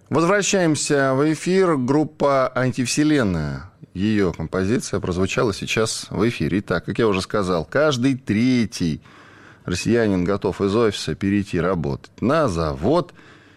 Возвращаемся в эфир. Группа «Антивселенная». Ее композиция прозвучала сейчас в эфире. Итак, как я уже сказал, каждый третий россиянин готов из офиса перейти работать на завод.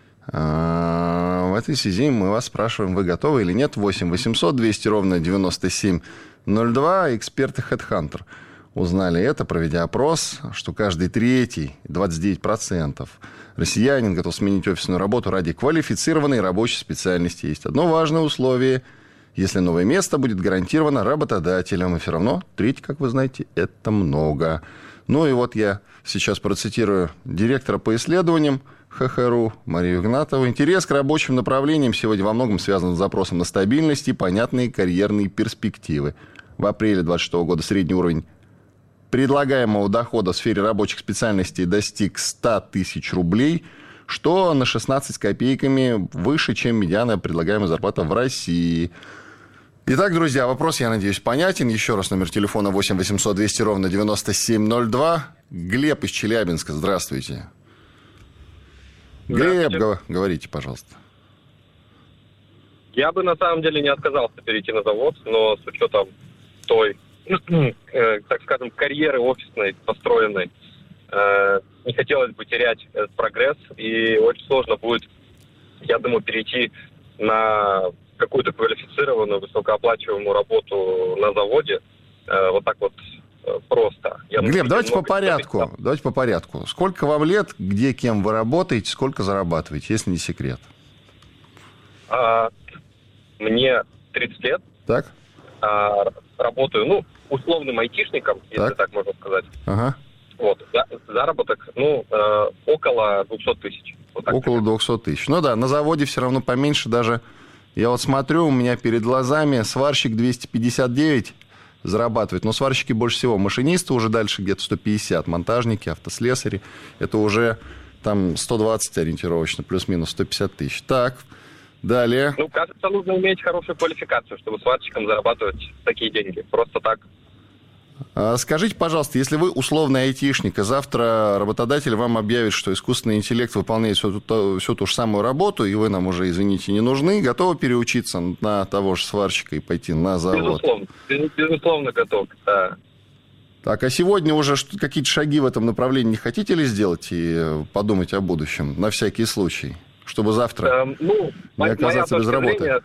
В этой связи мы вас спрашиваем, вы готовы или нет. 8 800 200 ровно 9702. Эксперты HeadHunter узнали это, проведя опрос, что каждый третий, 29%, россиянин готов сменить офисную работу ради квалифицированной рабочей специальности. Есть одно важное условие: если новое место будет гарантировано работодателем. И все равно треть, как вы знаете, это много. Ну и вот я сейчас процитирую директора по исследованиям ХХРУ Марию Игнатову. Интерес к рабочим направлениям сегодня во многом связан с запросом на стабильность и понятные карьерные перспективы. В апреле 2026 года средний уровень предлагаемого дохода в сфере рабочих специальностей достиг 100 тысяч рублей, что на 16 с копейками выше, чем медианная предлагаемая зарплата в России. Итак, друзья, вопрос, я надеюсь, понятен. Еще раз номер телефона 8 800 200 ровно 9702. Глеб из Челябинска, здравствуйте. Глеб, говорите, пожалуйста. Я бы на самом деле не отказался перейти на завод, но с учетом той, так скажем, карьеры офисной построенной, не хотелось бы терять этот прогресс, и очень сложно будет, я думаю, перейти на какую-то квалифицированную, высокооплачиваемую работу на заводе вот так вот просто. Глеб, давайте по порядку. Сколько вам лет, где, кем вы работаете, сколько зарабатываете, если не секрет? Мне 30 лет. Так. Работаю, условным айтишником, если так можно сказать. Ага. Вот. Заработок, около 200 тысяч. Вот около 200 тысяч. Ну да, на заводе все равно поменьше даже. Я вот смотрю, у меня перед глазами сварщик 259 зарабатывает. Но сварщики больше всего. Машинисты уже дальше где-то 150. Монтажники, автослесари. Это уже там 120 ориентировочно, плюс-минус 150 тысяч. Так, далее. Кажется, нужно иметь хорошую квалификацию, чтобы сварщиком зарабатывать такие деньги. Просто так. Скажите, пожалуйста, если вы условный айтишник, и завтра работодатель вам объявит, что искусственный интеллект выполняет всю ту же самую работу, и вы нам уже, извините, не нужны, готовы переучиться на того же сварщика и пойти на завод? Безусловно, готов, да. Так, а сегодня уже какие-то шаги в этом направлении не хотите ли сделать и подумать о будущем, на всякий случай, чтобы завтра не оказаться без работы?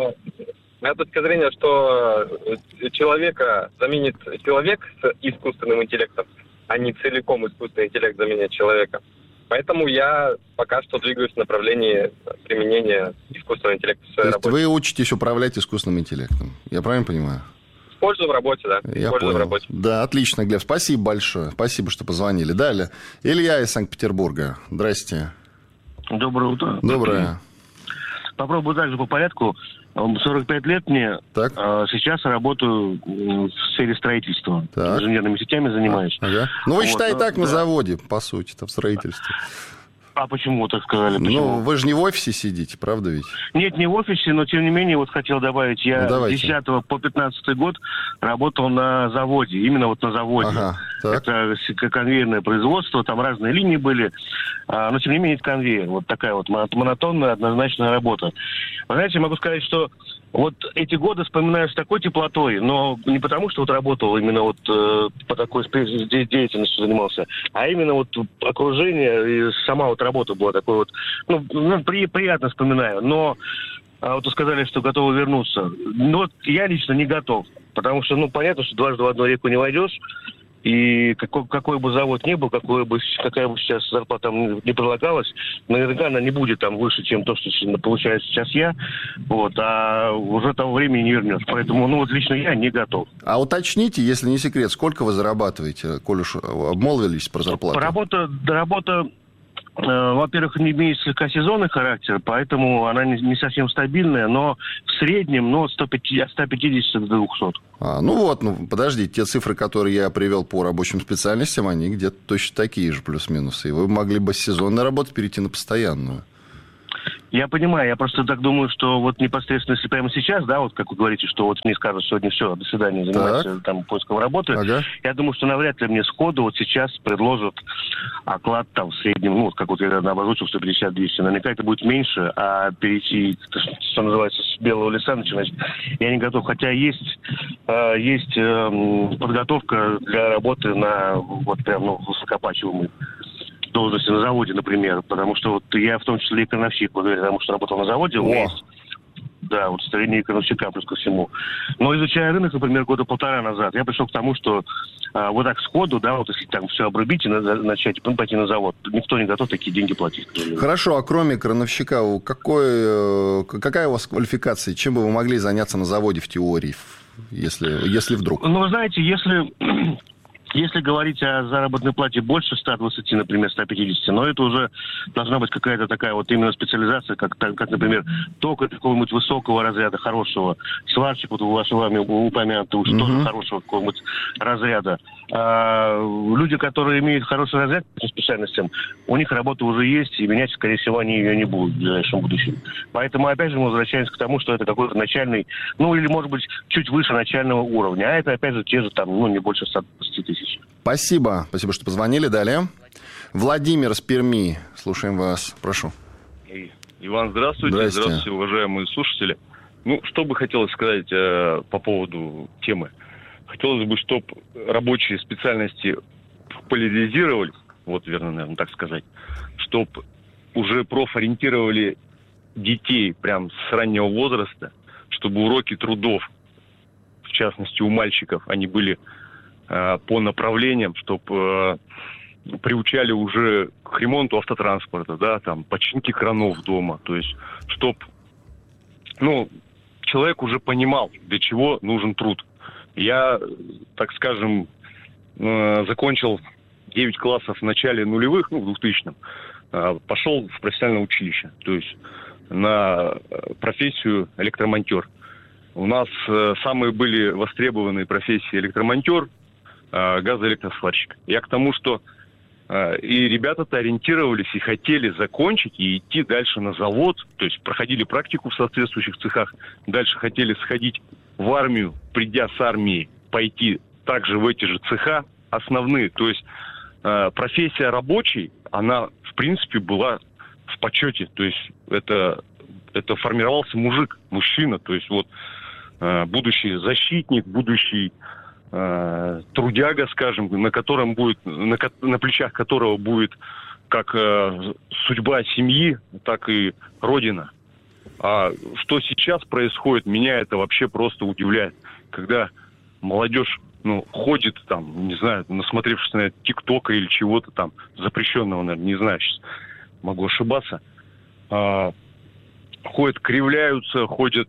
Моя точка зрения, что человека заменит человек с искусственным интеллектом, а не целиком искусственный интеллект заменяет человека. Поэтому я пока что двигаюсь в направлении применения искусственного интеллекта в своей работе. То есть вы учитесь управлять искусственным интеллектом, я правильно понимаю? Использую в работе, да. Я понял. В работе. Да, отлично, Глеб, спасибо большое. Спасибо, что позвонили. Далее. Илья из Санкт-Петербурга. Здрасте. Доброе утро. Доброе. Попробую также по порядку. 45 лет мне. Так. Сейчас работаю в сфере строительства. Так. Инженерными сетями занимаюсь. Ага. Вы считай так на заводе, по сути, в строительстве. А почему так сказали? Почему? Вы же не в офисе сидите, правда ведь? Нет, не в офисе, но тем не менее, хотел добавить, я с 10 по 15 год работал на заводе, именно на заводе. Ага, это конвейерное производство, там разные линии были, но тем не менее это конвейер. Вот такая вот монотонная, однозначная работа. Вы знаете, могу сказать, что эти годы вспоминаю с такой теплотой, но не потому, что работал именно по такой деятельностью занимался, а именно окружение и сама работа была такой приятно вспоминаю. Но сказали, что готовы вернуться. Но я лично не готов, потому что, понятно, что дважды в одну реку не войдешь. И какой бы завод ни был, какая бы сейчас зарплата там не предлагалась, наверняка она не будет там выше, чем то, что получает сейчас я. А уже того времени не вернешь. Поэтому, лично я не готов. А уточните, если не секрет, сколько вы зарабатываете, коль уж обмолвились про зарплату? Работа, во-первых, не имеет слегка сезонный характер, поэтому она не совсем стабильная, но в среднем от 150 до 200. Подождите, те цифры, которые я привел по рабочим специальностям, они где-то точно такие же, плюс-минус. И вы могли бы с сезонной работы перейти на постоянную. Я понимаю, я просто так думаю, что вот непосредственно, если прямо сейчас, да, вот как вы говорите, что вот мне скажут сегодня все, до свидания, заниматься там поиском работы, я думаю, что навряд ли мне сходу вот сейчас предложат оклад там в среднем, ну, как вот я обозначил, 150-200, наверняка это будет меньше, а перейти, что называется, с белого леса начинать, я не готов. Хотя есть подготовка для работы на вот прям, ну, высокооплачиваемой должности на заводе, например, потому что вот я в том числе и крановщик, потому что работал на заводе, у меня есть, да, вот состояние крановщика плюс ко всему. Но изучая рынок, например, года 1,5 назад, я пришел к тому, что вот так сходу, да, вот если там все обрубить и начать пойти на завод, никто не готов такие деньги платить. Хорошо, а кроме крановщика, какая у вас квалификация? Чем бы вы могли заняться на заводе в теории, если вдруг? Ну, вы знаете, если говорить о заработной плате больше 120, например, 150, но это уже должна быть какая-то такая вот именно специализация, как например, токарь какого-нибудь высокого разряда, хорошего, сварщик, вот у вашего вами упомянутого, тоже хорошего какого-нибудь разряда. Люди, которые имеют хороший разряд по специальностям, у них работа уже есть, и менять, скорее всего, они ее не будут в ближайшем будущем. Поэтому, опять же, мы возвращаемся к тому, что это какой-то начальный, ну, или, может быть, чуть выше начального уровня. А это, опять же, те же там, ну, не больше 120 тысяч. Спасибо, что позвонили. Далее. Владимир из Перми. Слушаем вас. Прошу. Иван, здравствуйте. Здравствуйте, уважаемые слушатели. Ну, что бы хотелось сказать по поводу темы. Хотелось бы, чтобы рабочие специальности популяризировали, вот верно, наверное, так сказать, чтобы уже профориентировали детей прям с раннего возраста, чтобы уроки трудов, в частности, у мальчиков, они были по направлениям, чтобы приучали уже к ремонту автотранспорта, да, там, починке кранов дома, то есть, чтобы, ну, человек уже понимал, для чего нужен труд. Я, так скажем, закончил 9 классов в начале нулевых, ну, в 2000-м, пошел в профессиональное училище, то есть на профессию электромонтер. У нас самые были востребованные профессии электромонтер, газоэлектросварщик. Я к тому, что и ребята-то ориентировались и хотели закончить и идти дальше на завод, то есть проходили практику в соответствующих цехах, дальше хотели сходить в армию, придя с армии, пойти также в эти же цеха основные. То есть профессия рабочей, она в принципе была в почете, то есть это формировался мужчина, то есть вот будущий защитник, будущий трудяга, скажем, на котором будет, на плечах которого будет как судьба семьи, так и родина. А что сейчас происходит, меня это вообще просто удивляет. Когда молодежь, ну, ходит там, не знаю, насмотревшись на ТикТока или чего-то там запрещенного, наверное, не знаю, сейчас могу ошибаться, ходят, кривляются, ходят...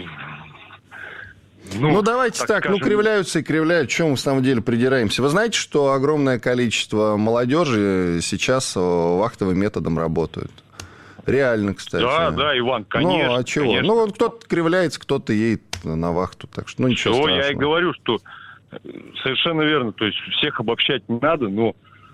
Ну, давайте так, скажем... кривляются и кривляют, чем мы в самом деле придираемся. Вы знаете, что огромное количество молодежи сейчас вахтовым методом работают? Реально, кстати. Да, Иван, конечно. Ну, а чего? Конечно. Ну, вот кто-то кривляется, кто-то едет на вахту, так что, ну, ничего страшного. Я и говорю, что совершенно верно, то есть всех обобщать не надо, но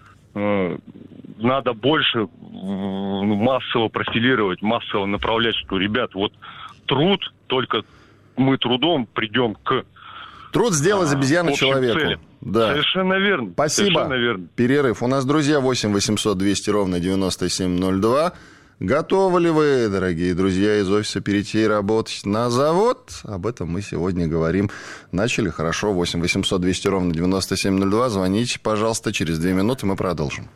надо больше массово профилировать, массово направлять, что, ребят, вот труд, только мы трудом придем к... Труд сделать обезьяну человеку. Да. Совершенно верно. Спасибо. Совершенно верно. Перерыв. У нас, друзья, 8 800 200 ровно 9702. Готовы ли вы, дорогие друзья, из офиса перейти и работать на завод? Об этом мы сегодня говорим. Начали хорошо. 8 800 200 ровно 9702. Звоните, пожалуйста, через 2 минуты мы продолжим.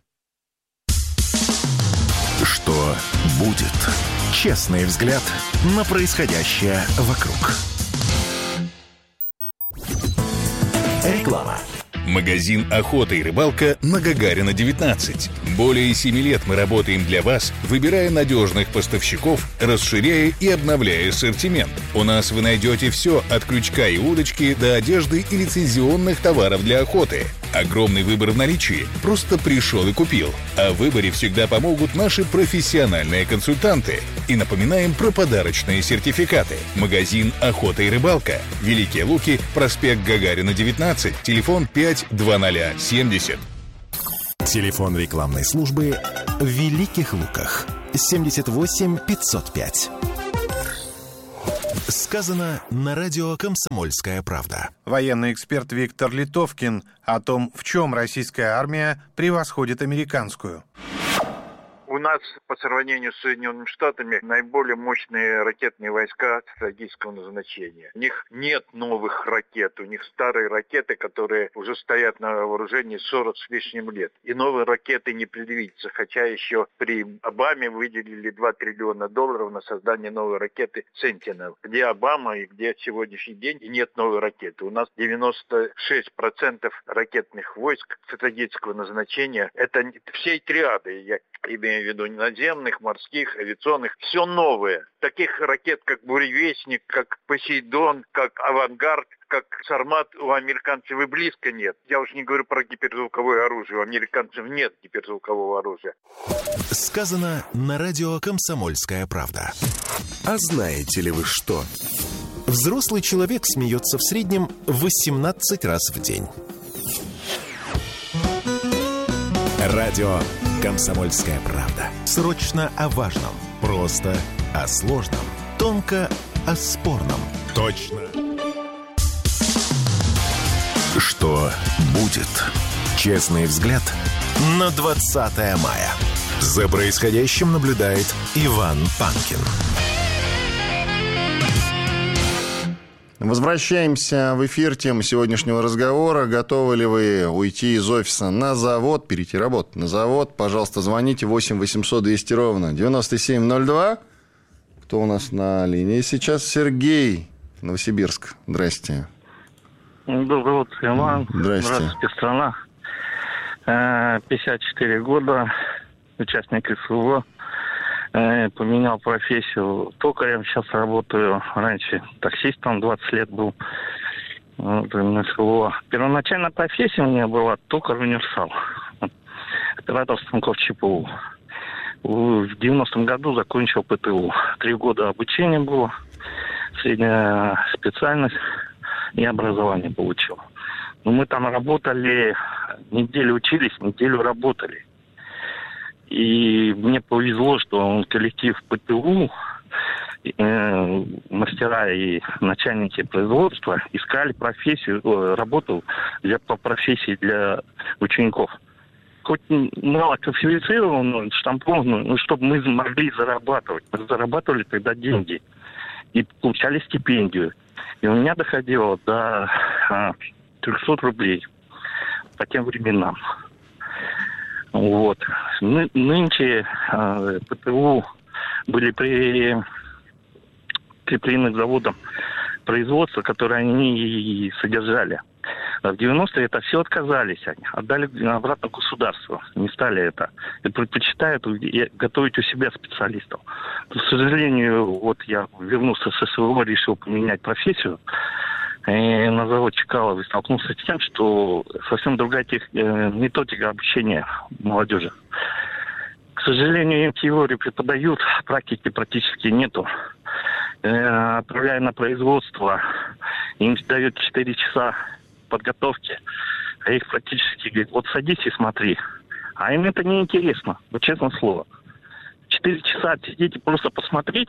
Что будет? Честный взгляд на происходящее вокруг. Реклама. Магазин «Охота и рыбалка» на Гагарина, 19. Более 7 лет мы работаем для вас, выбирая надежных поставщиков, расширяя и обновляя ассортимент. У нас вы найдете все от крючка и удочки до одежды и лицензионных товаров для охоты. Огромный выбор в наличии. Просто пришел и купил. А в выборе всегда помогут наши профессиональные консультанты. И напоминаем про подарочные сертификаты. Магазин «Охота и рыбалка». Великие Луки, проспект Гагарина, 19. Телефон 52070. Телефон рекламной службы в Великих Луках. 78 505. Сказано на радио «Комсомольская правда». Военный эксперт Виктор Литовкин о том, в чем российская армия превосходит американскую. У нас, по сравнению с Соединенными Штатами, наиболее мощные ракетные войска стратегического назначения. У них нет новых ракет, у них старые ракеты, которые уже стоят на вооружении 40 с лишним лет. И новые ракеты не предвидится, хотя еще при Обаме выделили $2 триллиона на создание новой ракеты «Сентинел». Где Обама и где сегодняшний день, и нет новой ракеты. У нас 96% ракетных войск стратегического назначения. Это всей триады, я имею в виду наземных, морских, авиационных, все новое. Таких ракет, как «Буревестник», как «Посейдон», как «Авангард», как «Сармат» у американцев и близко нет. Я уж не говорю про гиперзвуковое оружие. У американцев нет гиперзвукового оружия. Сказано на радио «Комсомольская правда». А знаете ли вы что? Взрослый человек смеется в среднем 18 раз в день. Радио «Комсомольская правда». Срочно о важном. Просто о сложном. Тонко о спорном. Точно. Что будет? Честный взгляд на 20 мая. За происходящим наблюдает Иван Панкин. Возвращаемся в эфир. Тема сегодняшнего разговора. Готовы ли вы уйти из офиса на завод, перейти работать на завод? Пожалуйста, звоните 8 800 200 ровно 9702. Кто у нас на линии сейчас? Сергей, Новосибирск. Здрасте. Доброе утро, Иван. Здрасте. Здравствуйте, страна. 54 года, участник СВО. Поменял профессию токарем, сейчас работаю. Раньше таксистом 20 лет был. Первоначальная профессия у меня была токарь-универсал. Оператор станков ЧПУ. В 90-м году закончил ПТУ. 3 года обучения было. Средняя специальность и образование получил. Но мы там работали, неделю учились, неделю работали. И мне повезло, что коллектив ПТУ, мастера и начальники производства искали профессию, работу по профессии для учеников. Хоть мало квалифицированную, штампованную, чтобы мы могли зарабатывать. Мы зарабатывали тогда деньги и получали стипендию. И у меня доходило до 300 рублей по тем временам. Вот. Нынче ПТУ были прикреплены к заводам производства, которые они и содержали. А в 90-е это все отказались. Они отдали обратно государству. Не стали это. И предпочитают готовить у себя специалистов. К сожалению, вот я вернулся с СВО, решил поменять профессию. И на завод Чкалова столкнулся с тем, что совсем другая методика обучения молодежи. К сожалению, им теорию преподают, практики практически нету. Отправляя на производство, им дают 4 часа подготовки, а их практически говорят, вот садись и смотри. А им это не интересно, вот честное слово. 4 часа сидеть и просто посмотреть.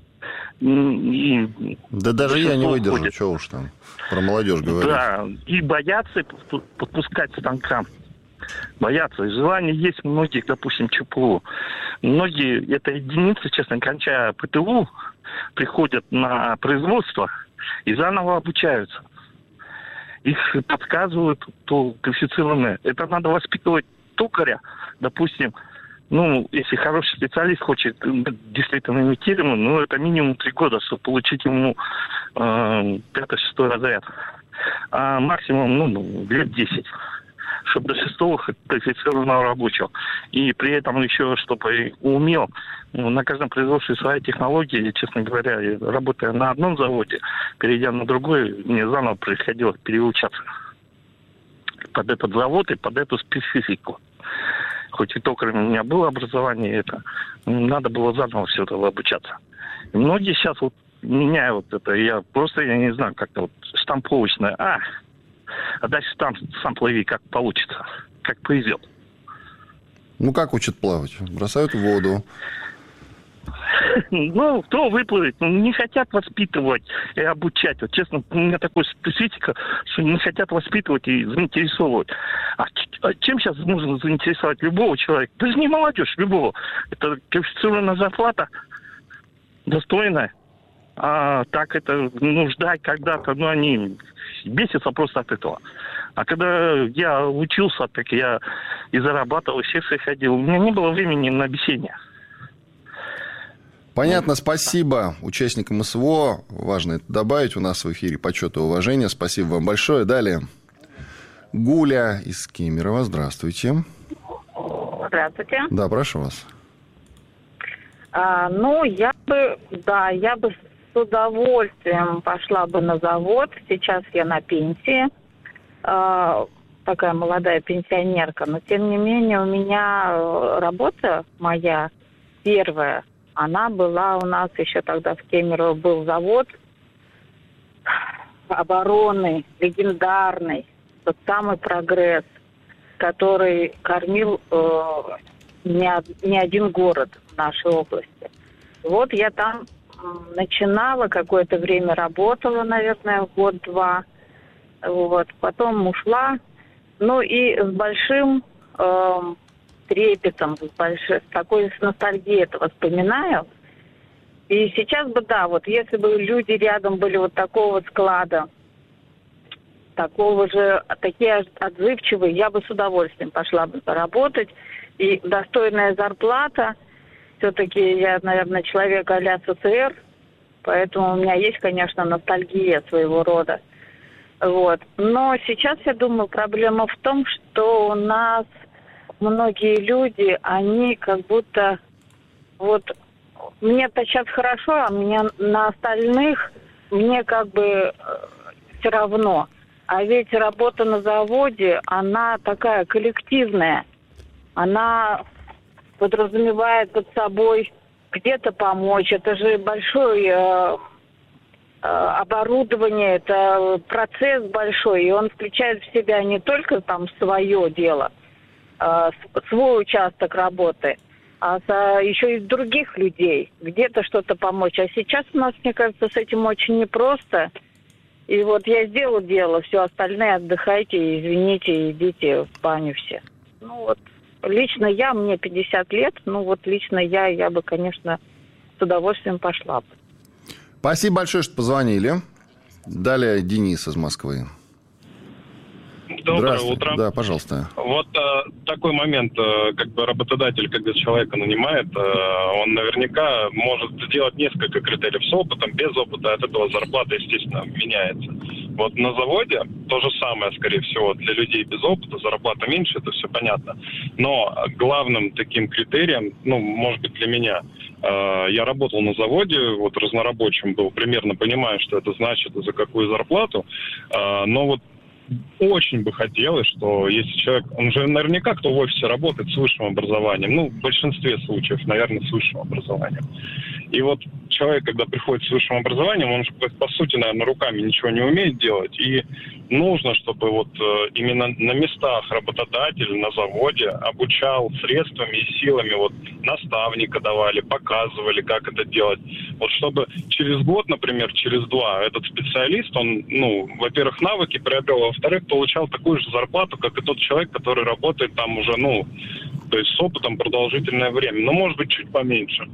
Да даже я не выдержу, ходит. Что уж там про молодежь говорить. Да, и боятся подпускать станкам. Боятся. И желание есть многих, допустим, ЧПУ. Многие, это единицы, честно, кончая ПТУ, приходят на производство и заново обучаются. Их подсказывают, то квалифицированные. Это надо воспитывать токаря, допустим. Ну, если хороший специалист хочет действительно имитировать, это минимум 3 года, чтобы получить ему 5-6 разряд. А максимум, лет 10. Чтобы до 6-го квалифицированного рабочего. И при этом еще, чтобы умел, на каждом производстве своя технология. И, честно говоря, работая на одном заводе, перейдя на другой, мне заново приходилось переучаться под этот завод и под эту специфику. Хоть и токарем у меня было образование, надо было заново все это обучаться. И многие сейчас меняют это, я не знаю, как-то штамповочное. А дальше там сам плыви, как получится, как повезет. Ну, как учат плавать? Бросают в воду. Ну, кто выплывет? Не хотят воспитывать и обучать. Вот, честно, у меня такая специфика, что не хотят воспитывать и заинтересовывать. А чем сейчас можно заинтересовать любого человека? Даже не молодежь, любого. Это квалифицированная зарплата, достойная. А так это, ждать когда-то, они бесятся просто от этого. А когда я учился, так я и зарабатывал, и в секции ходил. У меня не было времени на бесение. Понятно, спасибо участникам СВО. Важно это добавить. У нас в эфире почет и уважение. Спасибо вам большое. Далее. Гуля из Кемерово. Здравствуйте. Здравствуйте. Да, прошу вас. Я бы с удовольствием пошла бы на завод. Сейчас я на пенсии. Такая молодая пенсионерка. Но, тем не менее, у меня работа моя первая, она была у нас еще тогда в Кемерово был завод обороны, легендарный, тот самый «Прогресс», который кормил не один город в нашей области. Вот я там начинала, какое-то время работала, наверное, год-два. Вот, потом ушла. И с большим трепетом, с такой ностальгией это воспоминаю. И сейчас бы, если бы люди рядом были вот такого склада, такие отзывчивые, я бы с удовольствием пошла бы поработать. И достойная зарплата, все-таки я, наверное, человек а-ля СССР, поэтому у меня есть, конечно, ностальгия своего рода. Вот. Но сейчас, я думаю, проблема в том, что у нас многие люди, они как будто мне-то сейчас хорошо, а на остальных мне как бы все равно. А ведь работа на заводе, она такая коллективная. Она подразумевает под собой где-то помочь. Это же большое оборудование, это процесс большой, и он включает в себя не только там свое дело, свой участок работы, а еще и других людей, где-то что-то помочь. А сейчас у нас, мне кажется, с этим очень непросто. И вот я сделала дело, все остальные отдыхайте, извините, идите в баню все. Лично мне 50 лет, лично я бы, конечно, с удовольствием пошла бы. Спасибо большое, что позвонили. Далее Денис из Москвы. Доброе утро. Да, пожалуйста. Вот такой момент, работодатель, когда человека нанимает, он наверняка может сделать несколько критериев с опытом, без опыта, от этого зарплата, естественно, меняется. Вот на заводе то же самое, скорее всего, для людей без опыта, зарплата меньше, это все понятно. Но главным таким критерием, может быть, для меня, я работал на заводе, разнорабочим был, примерно понимаю, что это значит и за какую зарплату, но очень бы хотелось, что если человек, он же наверняка, кто в офисе работает с высшим образованием, в большинстве случаев, наверное, с высшим образованием. И человек, когда приходит с высшим образованием, он же, по сути, наверное, руками ничего не умеет делать. И нужно, чтобы именно на местах работодатель на заводе обучал средствами и силами, наставника давали, показывали, как это делать. Чтобы через год, например, через два этот специалист, он, во-первых, навыки приобрел, а во-вторых, получал такую же зарплату, как и тот человек, который работает там уже, то есть с опытом продолжительное время. Может быть, чуть поменьше.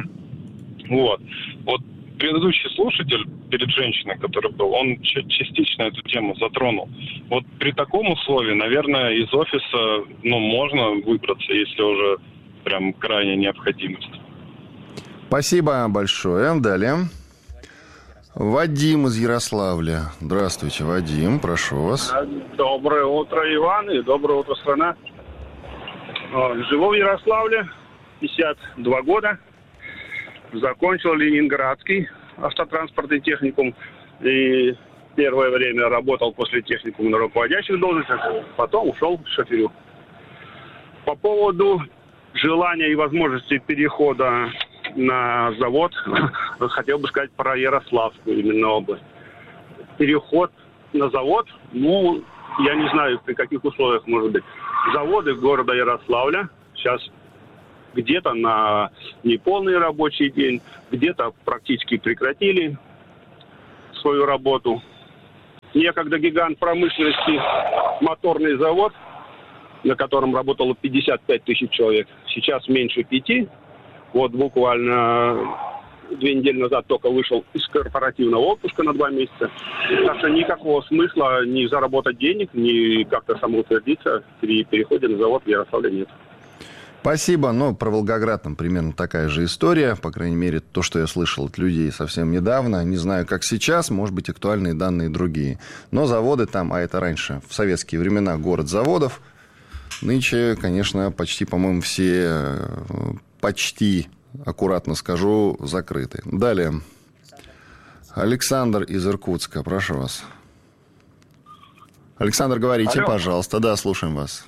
Предыдущий слушатель перед женщиной, который был, он частично эту тему затронул. При таком условии, наверное, из офиса, можно выбраться, если уже прям крайняя необходимость. Спасибо большое. Далее. Вадим из Ярославля. Здравствуйте, Вадим, прошу вас. Доброе утро, Иван, и доброе утро, страна. Живу в Ярославле, 52 года. Закончил Ленинградский автотранспортный техникум. И первое время работал после техникума на руководящих должностях. Потом ушел шоферю. По поводу желания и возможности перехода на завод, хотел бы сказать про Ярославскую именно область. Переход на завод, я не знаю, при каких условиях может быть. Заводы города Ярославля Сейчас где-то на неполный рабочий день, где-то практически прекратили свою работу. Некогда гигант промышленности, моторный завод, на котором работало 55 тысяч человек, сейчас меньше 5. Вот буквально 2 недели назад только вышел из корпоративного отпуска на 2 месяца. Так что никакого смысла ни заработать денег, ни как-то самоутвердиться при переходе на завод в Ярославле нет. Спасибо. Ну, про Волгоград там примерно такая же история. По крайней мере, то, что я слышал от людей совсем недавно. Не знаю, как сейчас. Может быть, актуальные данные другие. Но заводы там, а это раньше, в советские времена, город заводов. Нынче, конечно, почти, по-моему, все, почти, аккуратно скажу, закрыты. Далее. Александр из Иркутска. Прошу вас. Александр, говорите, алло, пожалуйста. Да, слушаем вас.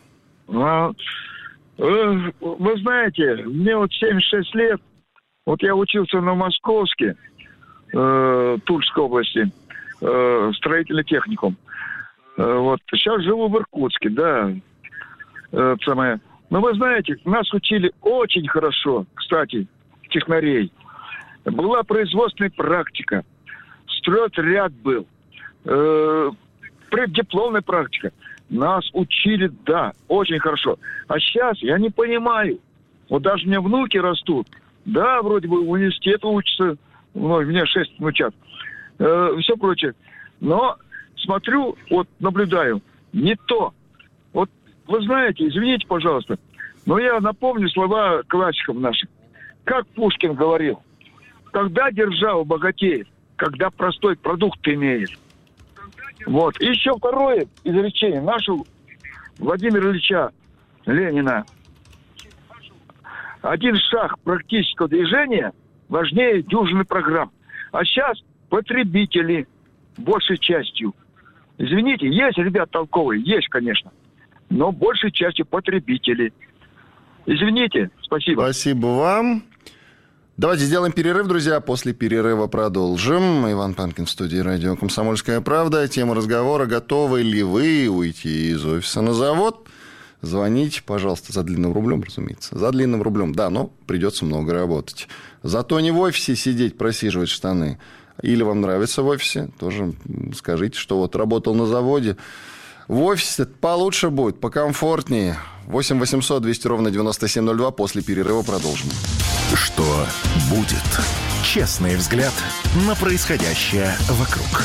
Вы знаете, мне вот 76 лет, вот я учился на Московске, Тульской области, строительный техникум. Вот, сейчас живу в Иркутске, да. Но вы знаете, нас учили очень хорошо, кстати, технарей. Была производственная практика, стройотряд был, преддипломная практика. Нас учили, да, очень хорошо. А сейчас я не понимаю. Вот даже у меня внуки растут. Да, вроде бы в университете учатся. Ну, у меня 6 внучат. Все прочее. Но смотрю, вот наблюдаю. Не то. Вот вы знаете, извините, пожалуйста, но я напомню слова классиков наших. Как Пушкин говорил. Когда держава богатеет, когда простой продукт имеет. Вот. И еще второе изречение нашего Владимира Ильича Ленина. Один шаг практического движения важнее дюжины программ. А сейчас потребители большей частью. Извините, есть ребят толковые, есть, конечно. Но большей частью потребители. Извините, спасибо. Спасибо вам. Давайте сделаем перерыв, друзья. После перерыва продолжим. Иван Панкин в студии радио «Комсомольская правда». Тема разговора: готовы ли вы уйти из офиса на завод? Звоните, пожалуйста, за длинным рублем, разумеется. За длинным рублем, да, но придется много работать. Зато не в офисе сидеть, просиживать штаны. Или вам нравится в офисе, тоже скажите, что вот работал на заводе. В офисе получше будет, покомфортнее. 8 800 200 ровно 9702. После перерыва продолжим. Что будет? Честный взгляд на происходящее вокруг.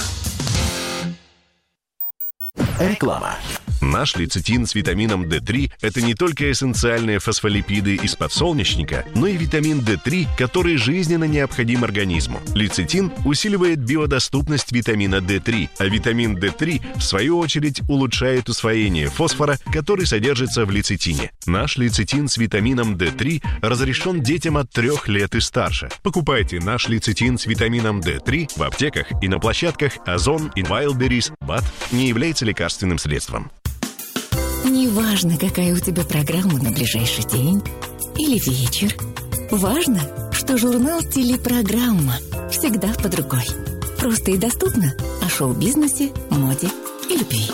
Реклама. Наш лецитин с витамином D3 – это не только эссенциальные фосфолипиды из подсолнечника, но и витамин D3, который жизненно необходим организму. Лецитин усиливает биодоступность витамина D3, а витамин D3, в свою очередь, улучшает усвоение фосфора, который содержится в лецитине. Наш лецитин с витамином D3 разрешен детям от 3 лет и старше. Покупайте наш лецитин с витамином D3 в аптеках и на площадках Озон и Wildberries. БАД не является лекарственным средством. Неважно, какая у тебя программа на ближайший день или вечер. Важно, что журнал «Телепрограмма» всегда под рукой. Просто и доступно о шоу-бизнесе, моде и любви.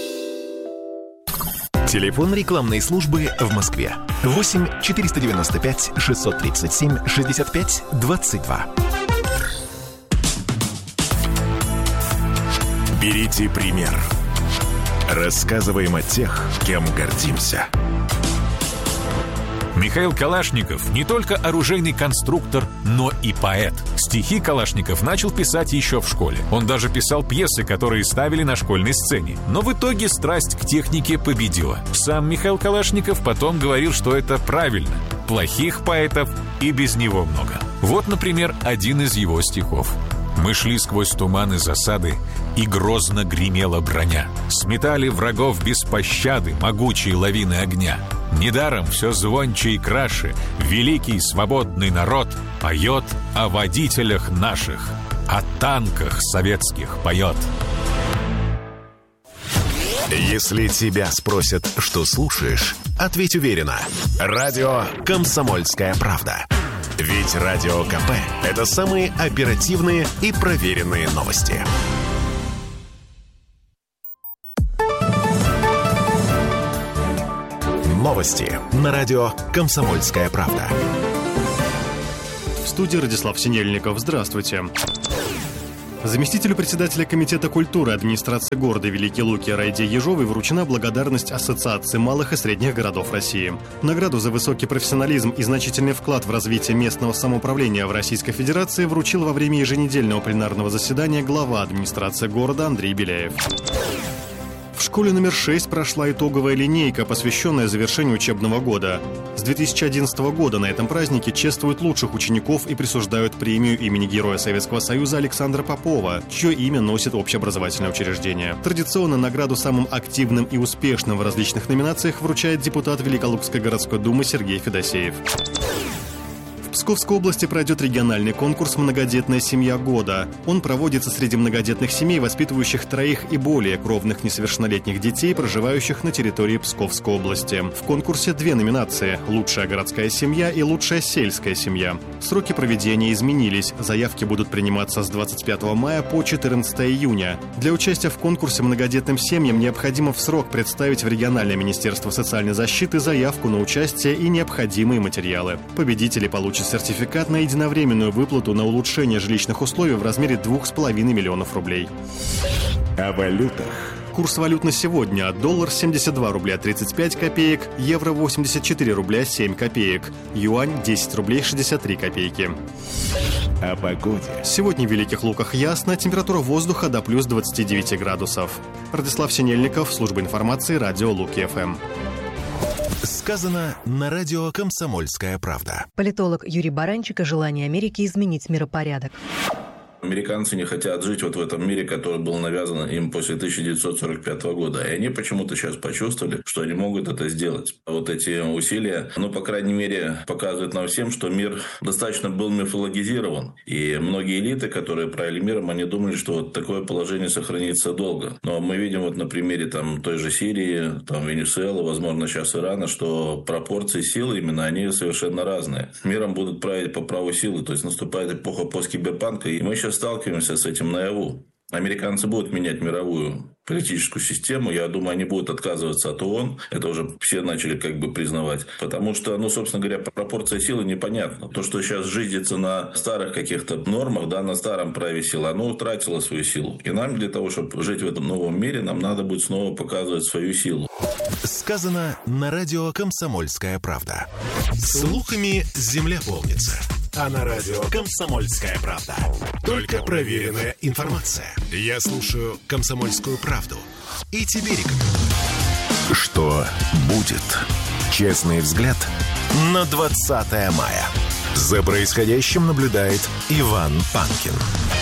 Телефон рекламной службы в Москве. 8 495 637 65 22. Берите пример. Рассказываем о тех, кем гордимся. Михаил Калашников не только оружейный конструктор, но и поэт. Стихи Калашников начал писать еще в школе. Он даже писал пьесы, которые ставили на школьной сцене. Но в итоге страсть к технике победила. Сам Михаил Калашников потом говорил, что это правильно. Плохих поэтов и без него много. Вот, например, один из его стихов. Мы шли сквозь туманы засады, и грозно гремела броня. Сметали врагов без пощады могучие лавины огня. Недаром все звонче и краше великий свободный народ поет о водителях наших, о танках советских поет. Если тебя спросят, что слушаешь, ответь уверенно. Радио «Комсомольская правда». Ведь Радио КП – это самые оперативные и проверенные новости. Новости Новости на радио «Комсомольская правда». В студии Радислав Синельников. Здравствуйте. Заместителю председателя Комитета культуры администрации города Великие Луки Райде Ежовой вручена благодарность Ассоциации малых и средних городов России. Награду за высокий профессионализм и значительный вклад в развитие местного самоуправления в Российской Федерации вручил во время еженедельного пленарного заседания глава администрации города Андрей Беляев. В школе номер 6 прошла итоговая линейка, посвященная завершению учебного года. С 2011 года на этом празднике чествуют лучших учеников и присуждают премию имени Героя Советского Союза Александра Попова, чье имя носит общеобразовательное учреждение. Традиционно награду самым активным и успешным в различных номинациях вручает депутат Великолукской городской думы Сергей Федосеев. В Псковской области пройдет региональный конкурс «Многодетная семья года». Он проводится среди многодетных семей, воспитывающих 3 и более кровных несовершеннолетних детей, проживающих на территории Псковской области. В конкурсе 2 номинации – «Лучшая городская семья» и «Лучшая сельская семья». Сроки проведения изменились. Заявки будут приниматься с 25 мая по 14 июня. Для участия в конкурсе многодетным семьям необходимо в срок представить в региональное министерство социальной защиты заявку на участие и необходимые материалы. Победители получат сертификат на единовременную выплату на улучшение жилищных условий в размере 2,5 миллионов рублей. О валютах. Курс валют на сегодня. Доллар 72 рубля 35 копеек, евро 84 рубля 7 копеек, юань 10 рублей 63 копейки. О погоде. Сегодня в Великих Луках ясно, температура воздуха до плюс 29 градусов. Радислав Синельников, служба информации, радио Луки-ФМ. Сказано на радио «Комсомольская правда». Политолог Юрий Баранчик о желании Америки изменить миропорядок. Американцы не хотят жить вот в этом мире, который был навязан им после 1945 года. И они почему-то сейчас почувствовали, что они могут это сделать. Вот эти усилия, по крайней мере, показывают нам всем, что мир достаточно был мифологизирован. И многие элиты, которые правили миром, они думали, что вот такое положение сохранится долго. Но мы видим вот на примере той же Сирии, Венесуэлы, возможно, сейчас Ирана, что пропорции силы именно, они совершенно разные. Миром будут править по праву силы. То есть наступает эпоха посткиберпанка, и мы сейчас сталкиваемся с этим наяву. Американцы будут менять мировую политическую систему. Я думаю, они будут отказываться от ООН. Это уже все начали признавать. Потому что, собственно говоря, пропорция силы непонятна. То, что сейчас жизнится на старых каких-то нормах, на старом праве силы, оно утратило свою силу. И нам для того, чтобы жить в этом новом мире, нам надо будет снова показывать свою силу. Сказано на радио «Комсомольская правда». Слухами земля полнится. А на радио «Комсомольская правда» только проверенная информация. Я слушаю «Комсомольскую правду» и тебе рекомендую. Что будет? Честный взгляд на 20 мая. За происходящим наблюдает Иван Панкин.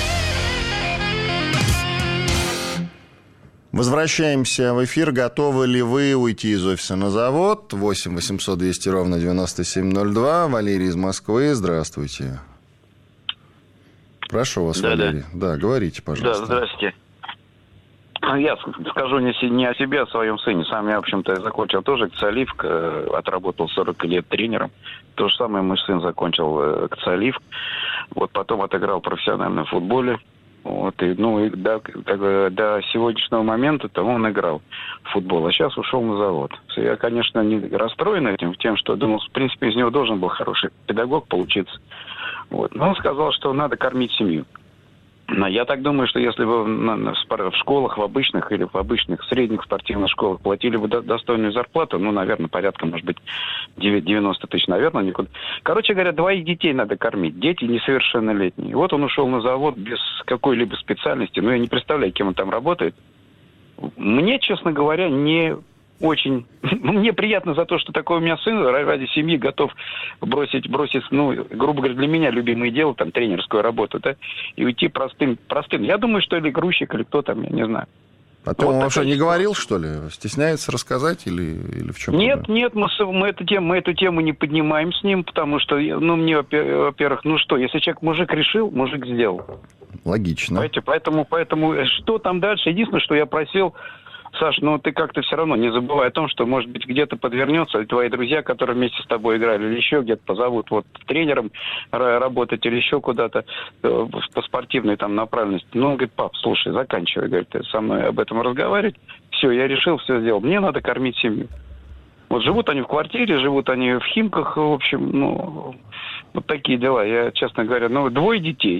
Возвращаемся в эфир. Готовы ли вы уйти из офиса на завод? 8 800 200 ровно 9702. Валерий из Москвы. Здравствуйте. Прошу вас, Валерий. Да, говорите, пожалуйста. Да, здравствуйте. Я скажу не о себе, а о своем сыне. Сам я, в общем-то, закончил тоже КЦАЛИФ, отработал 40 лет тренером. То же самое мой сын закончил КЦАЛИФ. Вот потом отыграл в профессиональном футболе. Вот, и до сегодняшнего момента-то он играл в футбол, а сейчас ушел на завод. Я, конечно, не расстроен этим, тем, что думал, в принципе, из него должен был хороший педагог получиться. Вот. Но он сказал, что надо кормить семью. Но я так думаю, что если бы в школах, в обычных или в обычных средних спортивных школах платили бы достойную зарплату, наверное, порядка, может быть, 90 тысяч, наверное, никуда. Короче говоря, 2 детей надо кормить. Дети несовершеннолетние. Вот он ушел на завод без какой-либо специальности. Я не представляю, кем он там работает. Мне, честно говоря, не очень... Мне приятно за то, что такой у меня сын ради семьи готов бросить, грубо говоря, для меня любимое дело, тренерскую работу, и уйти простым. Я думаю, что или грузчик, или кто там, я не знаю. А то он вообще не говорил, что ли? Стесняется рассказать или в чем? Нет, мы эту тему не поднимаем с ним, потому что, мне, во-первых, если человек мужик решил, мужик сделал. Логично. Поэтому, что там дальше? Единственное, что я просил... Саш, ты как-то все равно не забывай о том, что, может быть, где-то подвернется, или твои друзья, которые вместе с тобой играли, или еще где-то позовут тренером работать, или еще куда-то по спортивной направленности. Он говорит: пап, слушай, заканчивай, говорит, со мной об этом разговаривать. Все, я решил, все сделал. Мне надо кормить семью. Вот живут они в квартире, живут они в Химках, в общем, ну, вот такие дела. Я, честно говоря, 2 детей.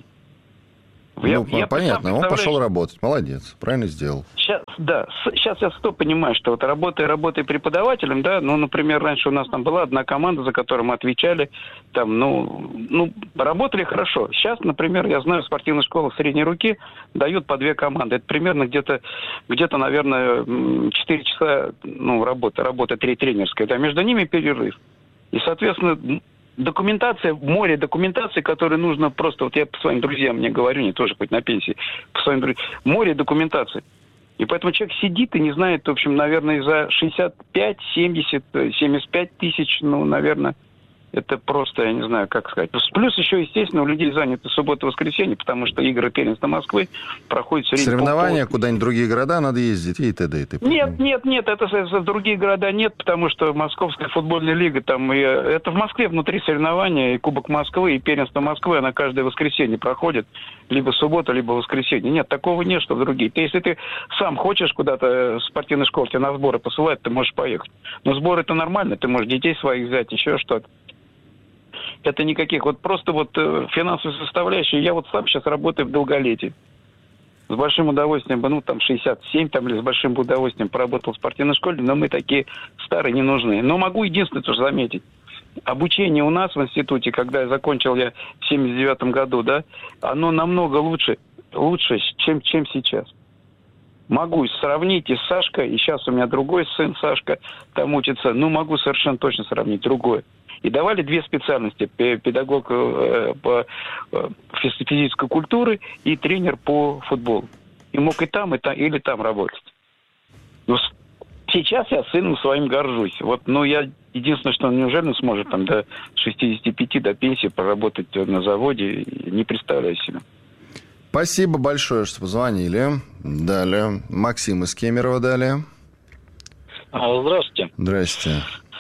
Понятно, он пошел работать, молодец, правильно сделал. Сейчас я понимаю, что вот работая преподавателем, да, ну, например, раньше у нас там была одна команда, за которую мы отвечали, там, работали хорошо. Сейчас, например, я знаю, спортивная школа средней руки дают по 2 команды. Это примерно где-то, наверное, 4 часа, работа 3 тренерская, да, между ними перерыв. И, соответственно, море документации, которые нужно просто... Вот я по своим друзьям мне говорю, не тоже хоть на пенсии, по своим друзьям, море документации. И поэтому человек сидит и не знает, в общем, наверное, за 65, 70, 75 тысяч, наверное, это просто, я не знаю, как сказать. Плюс еще, естественно, у людей заняты суббота и воскресенье, потому что игры первенства Москвы проходят все время... Соревнования, куда-нибудь в другие города надо ездить, и т.д. и т.п. Нет, это в другие города нет, потому что Московская футбольная лига, там, это в Москве внутри соревнования, и Кубок Москвы, и первенство Москвы, она каждое воскресенье проходит, либо суббота, либо воскресенье. Нет, такого нет, что в другие. Если ты сам хочешь куда-то в спортивной школе, тебя на сборы посылают, ты можешь поехать. Но сборы это нормально, ты можешь детей своих взять, еще что-то. Это никаких. Вот просто финансовая составляющая. Я вот сам сейчас работаю в долголетии. С большим удовольствием бы, 67, или с большим удовольствием поработал в спортивной школе, но мы такие старые не нужны. Но могу единственное тоже заметить. Обучение у нас в институте, когда я закончил в 79 году, да, оно намного лучше, чем сейчас. Могу сравнить и с Сашкой, и сейчас у меня другой сын Сашка там учится, могу совершенно точно сравнить другое. И давали 2 специальности: педагог по физической культуре и тренер по футболу. И мог и там или там работать. Но сейчас я сыном своим горжусь. Я единственное, что неужели он сможет там до 65, до пенсии поработать на заводе, не представляю себе. Спасибо большое, что позвонили. Далее. Максим из Кемерово далее. Здравствуйте. Здрасте.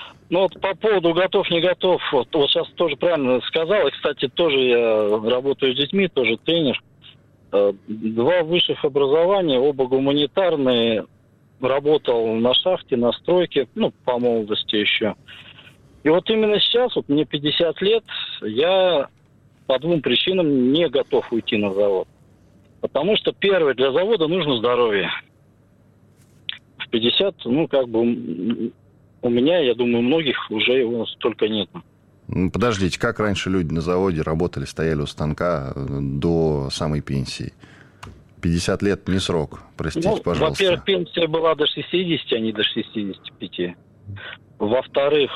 По поводу готов, не готов, вот сейчас тоже правильно сказал. И, кстати, тоже я работаю с детьми, тоже тренер. 2 высших образования, оба гуманитарные. Работал на шахте, на стройке, по молодости еще. И вот именно сейчас, мне 50 лет, я по 2 причинам не готов уйти на завод. Потому что, первое, для завода нужно здоровье. В 50, у меня, я думаю, многих уже его столько нет. Подождите, как раньше люди на заводе работали, стояли у станка до самой пенсии? 50 лет не срок, простите, пожалуйста. Во-первых, пенсия была до 60, а не до 65. Во-вторых,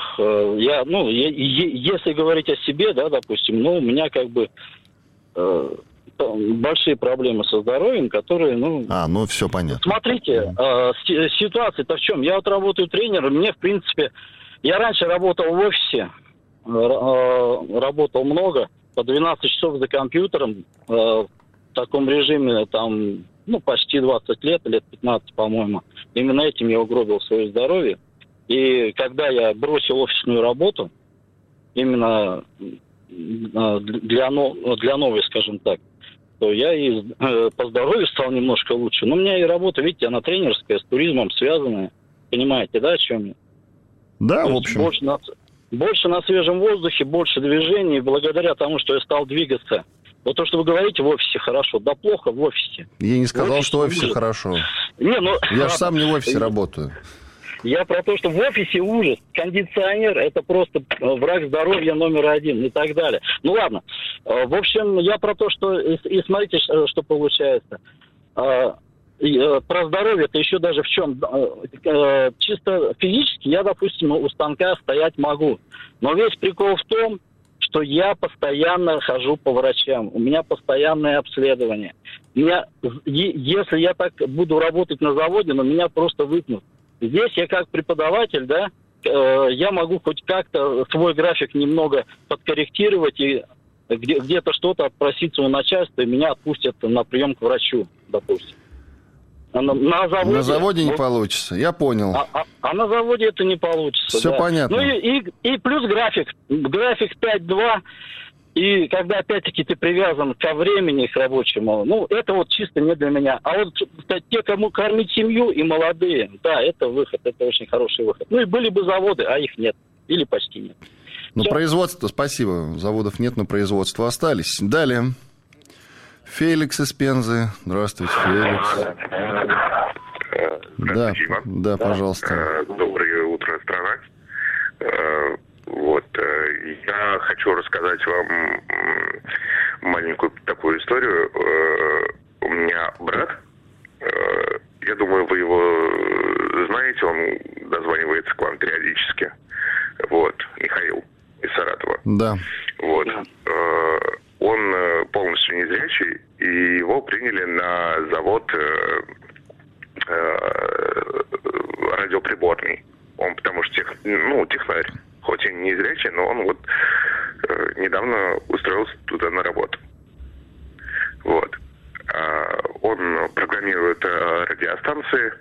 если говорить о себе, да, допустим, у меня большие проблемы со здоровьем, которые, все понятно. Смотрите, ситуация-то в чем? Я работаю тренером, мне, в принципе, я раньше работал в офисе, работал много, по 12 часов за компьютером, в таком режиме, почти 20 лет 15, по-моему. Именно этим я угробил свое здоровье. И когда я бросил офисную работу, именно для новой, скажем так, то я и по здоровью стал немножко лучше. Но у меня и работа, видите, она тренерская, с туризмом связанная. Понимаете, да, о чем я? Да, в общем. Больше на свежем воздухе, больше движений, благодаря тому, что я стал двигаться. Вот то, что вы говорите, в офисе хорошо. Да плохо в офисе. Я не сказал, что в офисе хорошо. Я же сам не в офисе работаю. Я про то, что в офисе ужас. Кондиционер – это просто враг здоровья номер 1 и так далее. Ладно. В общем, я про то, что... И смотрите, что получается. Про здоровье это еще даже в чем? Чисто физически я, допустим, у станка стоять могу. Но весь прикол в том, что я постоянно хожу по врачам. У меня постоянное обследование. Если я так буду работать на заводе, меня просто выпнут. Здесь я как преподаватель, да, я могу хоть как-то свой график немного подкорректировать и где-то что-то отпроситься у начальства, и меня отпустят на прием к врачу, допустим. На заводе не получится, я понял. А на заводе это не получится. Все понятно. И плюс график. График 5-2. И когда, опять-таки, ты привязан ко времени, к рабочему, ну, это вот чисто не для меня. А вот те, кому кормить семью и молодые, да, это выход, это очень хороший выход. Ну, и были бы заводы, а их нет. Или почти нет. Ну, производство, спасибо. Заводов нет, но производства остались. Далее. Феликс из Пензы. Здравствуйте, Феликс. Здравствуйте, Иван. Да, пожалуйста. Доброе утро, страна. Вот, я хочу рассказать вам маленькую такую историю. У меня брат, я думаю, вы его знаете, он дозванивается к вам периодически. Вот, Михаил из Саратова. Да. Вот. Он полностью незрячий, и его приняли на завод радиоприборный. Он потому что технарь, хоть и не зрячий, но он вот недавно устроился туда на работу. Вот. Он программирует радиостанции,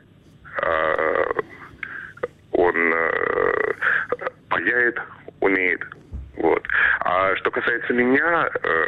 он паяет, умеет. Вот. А что касается меня,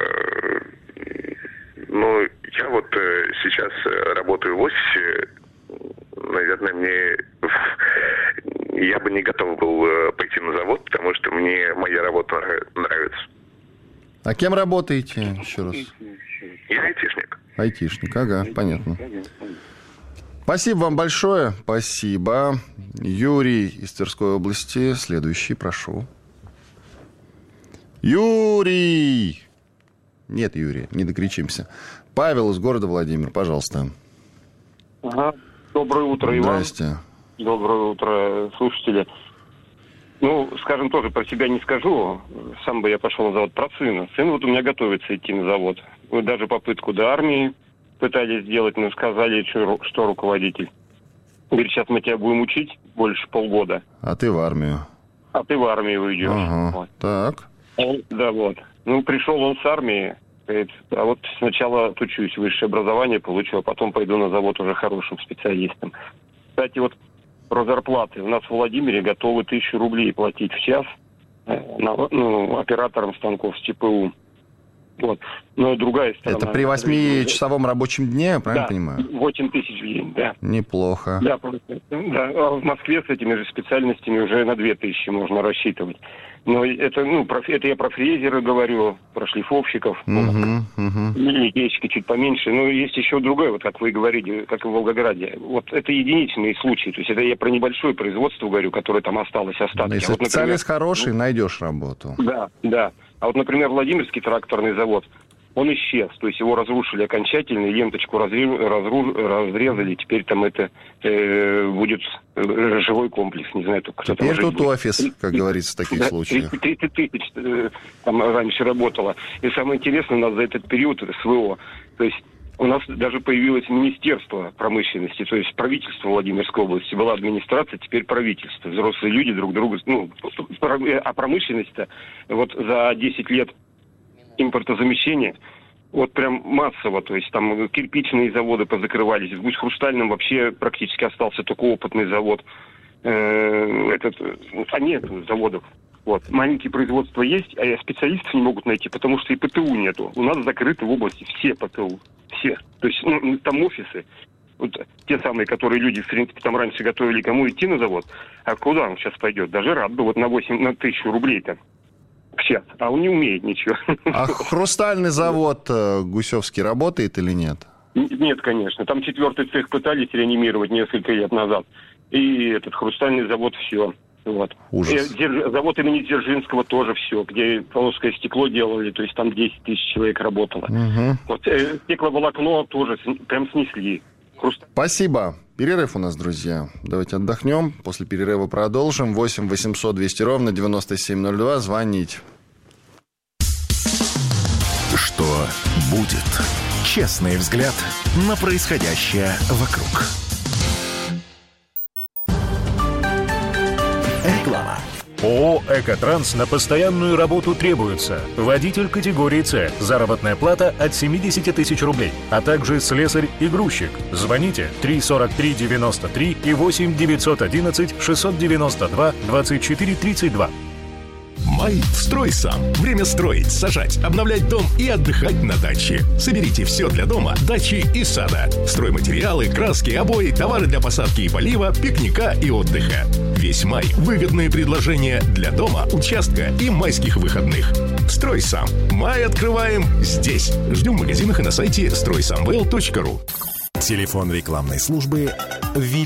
я вот сейчас работаю в офисе. Наверное, я бы не готов был пойти на завод, потому что мне моя работа нравится. А кем работаете, еще раз? Я айтишник. Айтишник, ага, понятно. Спасибо вам большое. Спасибо. Юрий из Тверской области. Следующий, прошу. Юрий! Нет, Юрий, не докричимся. Павел из города Владимир, пожалуйста. Ага. Доброе утро, Иван. Здрасте. Доброе утро, слушатели. Скажем, тоже про себя не скажу. Сам бы я пошел на завод про сына. Сын вот у меня готовится идти на завод. Вот даже попытку до армии пытались сделать, но сказали, что руководитель. Говорит, сейчас мы тебя будем учить больше полгода. А ты в армию. А ты в армию уйдешь. Ага, вот. Так. Да, вот. Пришел он с армии. Говорит, а вот сначала отучусь, высшее образование получу, а потом пойду на завод уже хорошим специалистом. Кстати, вот про зарплаты. У нас в Владимире готовы 1000 рублей платить в час операторам станков с ЧПУ. Вот. Но другая сторона... Это при 8-часовом рабочем дне, правильно понимаю? 8 тысяч в день, да. Неплохо. Да, да. А в Москве с этими же специальностями уже на 2000 можно рассчитывать. Но это я про фрезеры говорю, про шлифовщиков, литейщики чуть поменьше. Но есть еще другое, вот как вы говорите, как и в Волгограде. Вот это единичные случаи. То есть это я про небольшое производство говорю, которое там осталось, остатки. Если специалист хороший, найдешь работу. Да, да. А вот, например, Владимирский тракторный завод, он исчез. То есть его разрушили окончательно, ленточку разрезали. Теперь там это будет живой комплекс. Не знаю, кто там. Теперь тут офис, как говорится, в таких случаях. 30 тысяч там раньше работало. И самое интересное, у нас за этот период СВО. То есть у нас даже появилось Министерство промышленности, то есть правительство Владимирской области. Была администрация, теперь правительство. Взрослые люди друг другу... А промышленность-то вот за 10 лет импортозамещения вот прям массово. То есть там кирпичные заводы позакрывались. В Гусь-Хрустальном вообще практически остался только опытный завод. Нет заводов. Вот. Маленькие производства есть, а специалистов не могут найти, потому что и ПТУ нету. У нас закрыты в области все ПТУ. Все. То есть там офисы, вот те самые, которые люди, в принципе, там раньше готовили, кому идти на завод, а куда он сейчас пойдет? Даже рад бы вот на 1000 рублей-то в час, а он не умеет ничего. А хрустальный завод Гусевский работает или нет? Нет, конечно. Там 4-й цех пытались реанимировать несколько лет назад. И этот хрустальный завод все. Вот. Ужас. Завод имени Дзержинского тоже все, где плоское стекло делали, то есть там 10 тысяч человек работало. Угу. Вот, стекловолокно тоже прям снесли. Спасибо. Перерыв у нас, друзья. Давайте отдохнем. После перерыва продолжим. 8 800 200 ровно 9702. Звоните. Что будет? Честный взгляд на происходящее вокруг. Реклама. ООО «Экотранс» на постоянную работу требуется. Водитель категории «С». Заработная плата от 70 тысяч рублей. А также слесарь и грузчик. Звоните 343-93 и 8 911 692 24 32. Май «Строй сам». Время строить, сажать, обновлять дом и отдыхать на даче. Соберите все для дома, дачи и сада. Стройматериалы, краски, обои, товары для посадки и полива, пикника и отдыха. Весь май выгодные предложения для дома, участка и майских выходных. «Строй сам». Май открываем здесь. Ждем в магазинах и на сайте стройсамвел.ру. Телефон рекламной службы